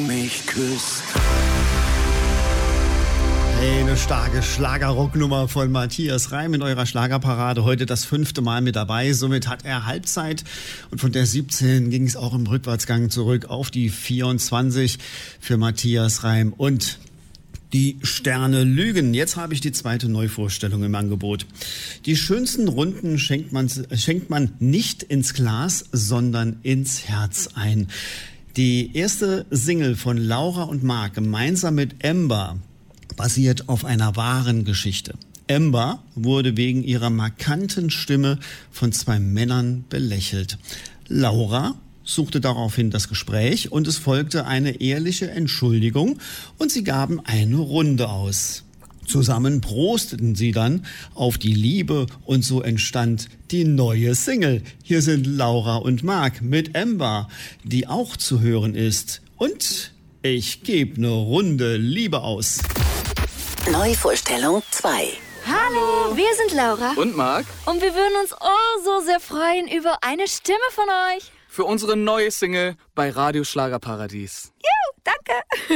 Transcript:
mich küsst. Hey, eine starke Schlagerrocknummer von Matthias Reim in eurer Schlagerparade. Heute das 5. Mal mit dabei. Somit hat er Halbzeit. Und von der 17 ging es auch im Rückwärtsgang zurück auf die 24 für Matthias Reim. Und die Sterne lügen. Jetzt habe ich die zweite Neuvorstellung im Angebot. Die schönsten Runden schenkt man nicht ins Glas, sondern ins Herz ein. Die erste Single von Laura und Marc gemeinsam mit Ember basiert auf einer wahren Geschichte. Ember wurde wegen ihrer markanten Stimme von 2 Männern belächelt. Laura suchte daraufhin das Gespräch und es folgte eine ehrliche Entschuldigung und sie gaben eine Runde aus. Zusammen prosteten sie dann auf die Liebe und so entstand die neue Single. Hier sind Laura und Marc mit Ember, die auch zu hören ist. Und ich gebe eine Runde Liebe aus. Neuvorstellung 2. Hallo, wir sind Laura. Und Marc? Und wir würden uns so sehr freuen über eine Stimme von euch. Für unsere neue Single bei Radio Schlagerparadies. Danke.